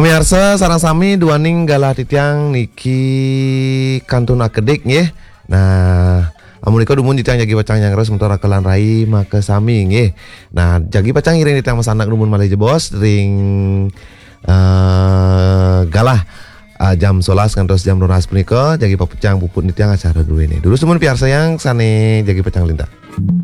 Pamiarsa sareng sami duaning galah titiang niki kantun akedik nggih. Nah, amunika dumun titiang jagi pacang yang res motor kelan rai maka sami nggih. Nah, jagi pacang iring titiang masanak dumun malih jebos ring galah jam 11 ngantos jam 12 punika jagi pacang puput titiang acara dulu ini. Dulu semun piarsa yang sane jagi pacang linta.